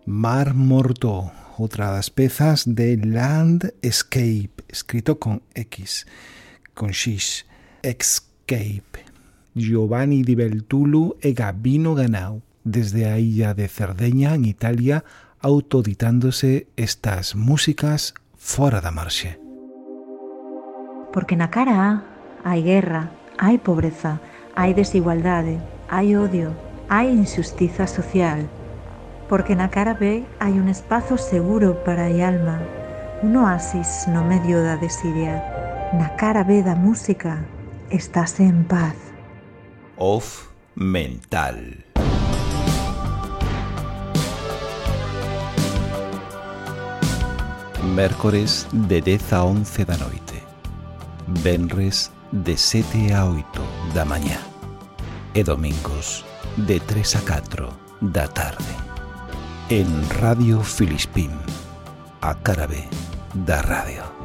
Mar Morto, outra das pezas de Landscape, escrito con X, con X, Escape. Giovanni Di Beltulu e Gabino Ganau, desde a illa de Cerdeña, en Italia, autoeditándose estas músicas fora da marxe. Porque na cara A hai guerra, hai pobreza, hai desigualdade, hai odio, hai injustiza social. Porque na cara B hai un espazo seguro para a alma, un oasis no medio da desidia. Na cara B da música estáse en paz. Off Mental. Mércores de 10 a 11 da noite. Venres de 7 a 8 da mañá. E domingos de 3 a 4 da tarde. En Radio Filispín, a cara B da radio.